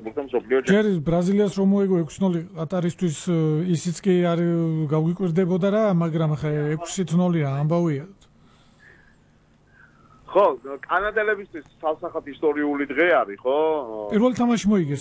დამარცხებულთა მსოფლიო ჯამში. ჯერ ბრაზილიას რომ მოიგო 6-0 ყატარისთვის ისიც კი არ გავიკვირდებოდა რა, მაგრამ ხა 6-0-ია ამბავია. ხო, კანადელებისთვის სასახად ისტორიული დღე არის, ხო? პირველი თამაში მოიგეს